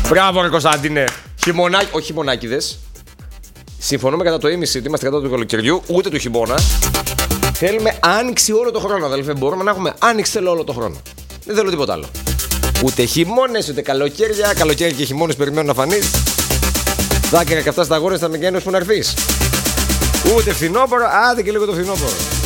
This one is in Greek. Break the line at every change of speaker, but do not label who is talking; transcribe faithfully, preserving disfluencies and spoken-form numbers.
Μπράβο, ρε Κωνσταντίνε. Χειμωνάκι, όχι χειμωνάκιδες. Συμφωνούμε κατά το ίμιση ότι είμαστε κατά του καλοκαιριού, ούτε του χειμώνα. Θέλουμε άνοιξη όλο το χρόνο, αδελφέ. Μπορούμε να έχουμε άνοιξη θέλω όλο το χρόνο. Δεν θέλω τίποτα άλλο. Ούτε χειμώνες, ούτε καλοκαίρια. Καλοκαίρια και χειμώνες περιμένουν να φανείς. Δάκρυα και αυτά στα γόρια στα μεγένους που να έρθεις. Ούτε φθινόπωρο, άντε και λίγο το φθινόπωρο.